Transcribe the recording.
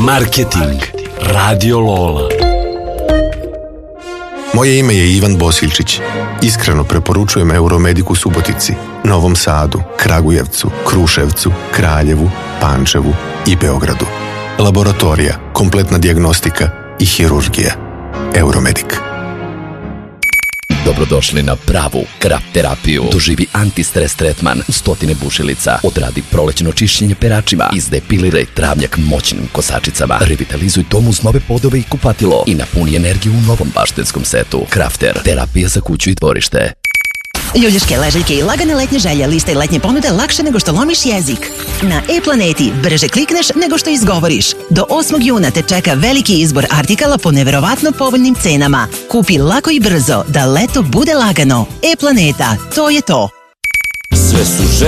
Marketing Radio Lola. Moje ime je Ivan Bosiljčić. Iskreno preporučujem Euromedic u Subotici, Novom Sadu, Kragujevcu, Kruševcu, Kraljevu, Pančevu i Beogradu. Laboratorija, kompletna dijagnostika i hirurgija. Euromedic. Dobrodošli na pravu krap terapiju. Doživi antistres tretman u 100 bušilica. Odradi prolećno čišćenje peračima. Izdepiliraj travnjak moćnim kosačicama. Revitalizuj dom uz nove podove i kupatilo. I napuni energiju u novom baštenskom setu. Crafter. Terapija za kuću i dvorište. Ljuljaške, ležaljke i lagane letnje želje, listaj letnje ponude lakše nego što lomiš jezik. Na e-planeti brže klikneš nego što izgovoriš. Do 8. juna te čeka veliki izbor artikala po neverovatno povoljnim cenama. Kupi lako i brzo da leto bude lagano. E-planeta, to je to. Sve su